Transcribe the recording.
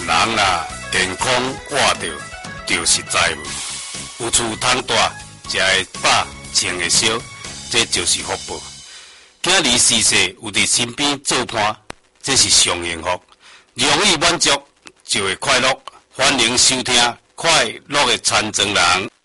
人啦健康活着就是财富，有厝通住，食会饱，穿会烧，这就是福报。今日逝世有伫身边做伴，这是上幸福。容易满足就会快乐。欢迎收听《快乐的残障人》。